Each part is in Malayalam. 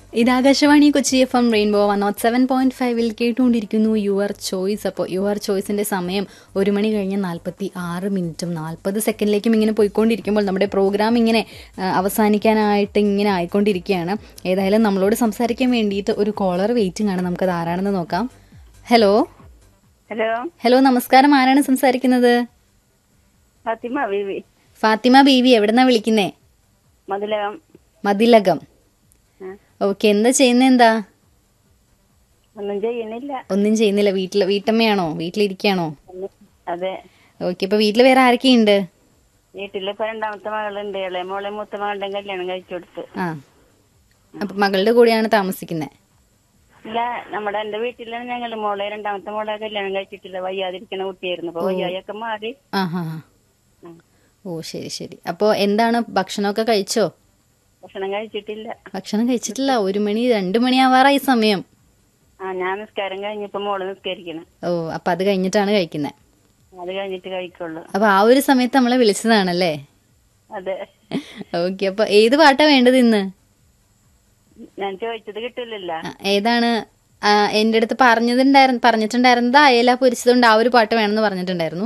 ഇത് ആകാശവാണി കൊച്ചി FM റെയിൻബോ 107.5 കേട്ടുകൊണ്ടിരിക്കുന്നു യുവർ ചോയ്സ്. അപ്പോൾ യുവർ ചോയ്സിന്റെ സമയം 1 മണി കഴിഞ്ഞ് 46 മിനിറ്റും 40 സെക്കൻഡിലേക്കും ഇങ്ങനെ പോയിക്കൊണ്ടിരിക്കുമ്പോൾ നമ്മുടെ പ്രോഗ്രാം ഇങ്ങനെ അവസാനിക്കാനായിട്ട് ഇങ്ങനെ ആയിക്കൊണ്ടിരിക്കുകയാണ്. ഏതായാലും നമ്മളോട് സംസാരിക്കാൻ വേണ്ടിയിട്ട് ഒരു കോളർ വെയിറ്റിംഗ് ആണ്. നമുക്കത് ആരാണെന്ന് നോക്കാം. ഹലോ ഹലോ ഹലോ നമസ്കാരം. ആരാണ് സംസാരിക്കുന്നത്? ഫാത്തിമ ബീവി. എവിടെന്നാ വിളിക്കുന്നേ? മതിലകം. ഓക്കെ, എന്താ ചെയ്യുന്നത്? എന്താ? ഒന്നും ചെയ്യുന്നില്ല. വീട്ടമ്മയാണോ? വീട്ടിലിരിക്കുകയാണോ? അതെ. ഓക്കെ, ഇപ്പൊ വീട്ടില് വേറെ ആരൊക്കെയുണ്ട്? വീട്ടിലിപ്പോ രണ്ടാമത്തെ മകളുണ്ട്. ഇളയ മോളെ മൂത്ത മകളുടെ കല്യാണം കഴിച്ചു കൊടുത്തു. ആ, അപ്പൊ മകളുടെ കൂടെയാണ് താമസിക്കുന്നത്? ഇല്ല, എന്റെ വീട്ടിലാണ് ഞങ്ങള്. മോളെ രണ്ടാമത്തെ മോളെ കല്യാണം കഴിച്ചിട്ടില്ല. വയ്യാതിരിക്കുന്ന കുട്ടിയായിരുന്നു. അപ്പൊ വയ്യായൊക്കെ മാറി. ഓ ശരി ശരി. അപ്പൊ എന്താണ്, ഭക്ഷണമൊക്കെ കഴിച്ചോ? ഭക്ഷണം കഴിച്ചിട്ടില്ല. 1 മണി 2 മണി ആവാറായി സമയം. ഞാൻ നിസ്കാരം കഴിഞ്ഞപ്പോ മോള് നിസ്കരിക്കണം. ഓ, അപ്പൊ അത് കഴിഞ്ഞിട്ടാണ് കഴിക്കുന്നത്? അത് കഴിഞ്ഞിട്ട് കഴിക്കുള്ളൂ. അപ്പൊ ആ ഒരു സമയത്ത് നമ്മളെ വിളിച്ചതാണല്ലേ? അതെ. ഓക്കെ, അപ്പൊ ഏത് പാട്ടാ വേണ്ടത് ഇന്ന്? ഞാൻ ചോദിച്ചത് കിട്ടില്ലല്ലോ. ഏതാണ്? എന്റെ അടുത്ത് പറഞ്ഞിട്ടുണ്ടായിരുന്നത് അയല പൊരിച്ചതുകൊണ്ട് ആ ഒരു പാട്ട് വേണമെന്ന് പറഞ്ഞിട്ടുണ്ടായിരുന്നു.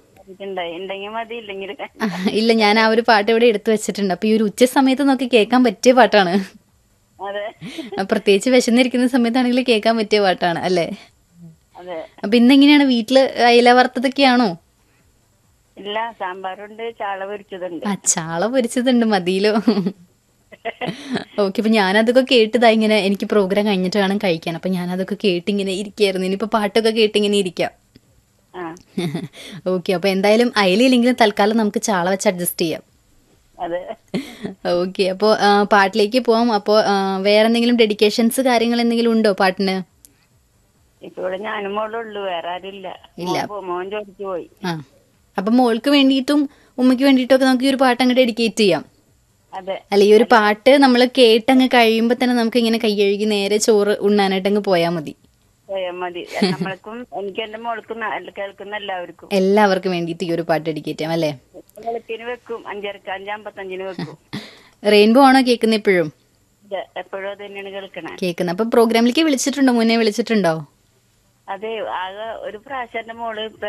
ഇല്ല, ഞാൻ ആ ഒരു പാട്ട് ഇവിടെ എടുത്തു വെച്ചിട്ടുണ്ട്. അപ്പൊ ഈ ഒരു ഉച്ച സമയത്ത് നോക്കി കേൾക്കാൻ പറ്റിയ പാട്ടാണ്. പ്രത്യേകിച്ച് വിശന്നിരിക്കുന്ന സമയത്താണെങ്കിൽ കേൾക്കാൻ പറ്റിയ പാട്ടാണ് അല്ലേ? അപ്പൊ ഇന്നെങ്ങനെയാണ് വീട്ടില് അയല വറുത്തതൊക്കെയാണോ? ഇല്ല, സാമ്പാറുണ്ട്, ചാള പൊരിച്ചതുണ്ട്. ചാള പൊരിച്ചതുണ്ട്, മതിയിലോ. ഓക്കെ, അപ്പൊ ഞാനതൊക്കെ കേട്ടതാ. ഇങ്ങനെ എനിക്ക് പ്രോഗ്രാം കഴിഞ്ഞിട്ട് വേണം കഴിക്കാൻ. അപ്പൊ ഞാനതൊക്കെ കേട്ടിങ്ങനെ ഇരിക്കായിരുന്നു. ഇനിയിപ്പോ പാട്ടൊക്കെ കേട്ടിങ്ങനെ ഇരിക്കാം. ഓക്കെ, അപ്പൊ എന്തായാലും അയലയില്ലെങ്കിലും തൽക്കാലം നമുക്ക് ചാള വെച്ച് അഡ്ജസ്റ്റ് ചെയ്യാം. ഓക്കെ, അപ്പൊ പാട്ടിലേക്ക് പോവാം. അപ്പൊ വേറെ എന്തെങ്കിലും ഡെഡിക്കേഷൻസ് കാര്യങ്ങൾ എന്തെങ്കിലും ഉണ്ടോ പാട്ടിന്? ഇപ്പൊ ഞാനും മോളുള്ളൂ, വേറെ ആരില്ല. ഇല്ല, മോൻ ജോലിക്ക് പോയി. അപ്പൊ മോൾക്ക് വേണ്ടിയിട്ടും ഉമ്മയ്ക്ക് വേണ്ടിയിട്ടും ഒക്കെ നമുക്ക് ഈ ഒരു പാട്ട് അങ്ങ് ഡെഡിക്കേറ്റ് ചെയ്യാം. അല്ല, ഈ ഒരു പാട്ട് നമ്മൾ കേട്ടങ്ങ് കഴിയുമ്പോ തന്നെ നമുക്ക് ഇങ്ങനെ കൈ കഴുകി നേരെ ചോറ് ഉണ്ണാനായിട്ട് അങ്ങ് പോയാൽ മതി. നമ്മൾക്കും എനിക്ക് എന്റെ മോൾക്കും കേൾക്കുന്ന എല്ലാവർക്കും വേണ്ടിയിട്ട് ഈ ഒരു പാട്ട് ഡെഡിക്കേറ്റ് ചെയ്യാം അല്ലേ? വെക്കും 5:55 വെക്കും. റെയിൻബോ ആണോ കേൾക്കുന്നത് എപ്പോഴും? എപ്പോഴും അത് തന്നെയാണ് കേൾക്കുന്നത്. അപ്പൊ പ്രോഗ്രാമിലേക്ക് വിളിച്ചിട്ടുണ്ടോ? മുന്നേ വിളിച്ചിട്ടുണ്ടോ? അതെ, ആകെ ഒരു പ്രാവശ്യം എന്റെ മോള് ഇപ്പൊ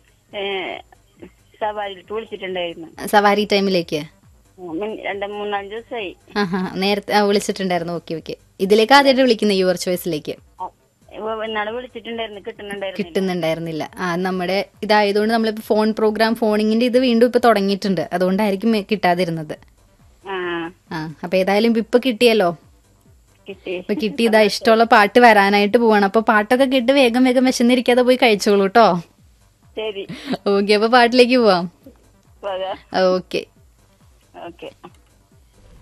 സവാരിക്ക് വിളിച്ചിട്ടുണ്ടായിരുന്നു. സവാരി ടൈമിലേക്ക് 2-3-5 ദിവസമായി. നേരത്തെ വിളിച്ചിട്ടുണ്ടായിരുന്നു. Okay okay. ഇതിലേക്ക് ആദ്യമായിട്ട് വിളിക്കുന്നത് യുവർ ചോയ്സിലേക്ക്? കിട്ടുന്നുണ്ടായിരുന്നില്ല. നമ്മുടെ ഇതായതുകൊണ്ട് നമ്മളിപ്പോ ഫോൺ പ്രോഗ്രാം ഫോണിങ്ങിന്റെ ഇത് വീണ്ടും ഇപ്പൊ തുടങ്ങിയിട്ടുണ്ട്. അതുകൊണ്ടായിരിക്കും കിട്ടാതിരുന്നത്. അപ്പൊ ഏതായാലും ഇപ്പൊ കിട്ടിയല്ലോ. ഇപ്പൊ കിട്ടിയതാ. ഇഷ്ടമുള്ള പാട്ട് വരാനായിട്ട് പോവാണ്. അപ്പൊ പാട്ടൊക്കെ കേട്ട് വേഗം വേഗം വിശന്നിരിക്കാതെ പോയി കഴിച്ചോളൂ കേട്ടോ. ഓക്കെ, അപ്പൊ പാട്ടിലേക്ക് പോവാം. ഓക്കെ.